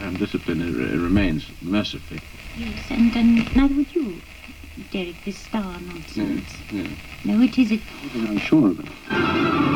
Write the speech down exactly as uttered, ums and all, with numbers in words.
and discipline it, it remains, mercifully. Yes, and, and neither would you, Derek, this star nonsense. Yeah, yeah. No, it isn't. I'm sure of it.